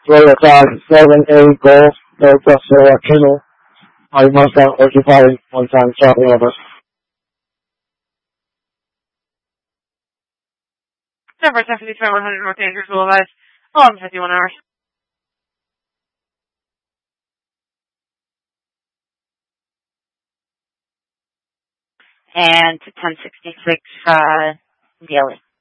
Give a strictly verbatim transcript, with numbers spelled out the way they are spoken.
Toyota seven A Golf Delta Sierra Kilo. I must have occupied one time Charlie Over. Number ten fifty-five one hundred North Andrews Boulevard. Along fifty-one hours. And to ten sixty-six, uh, Daily.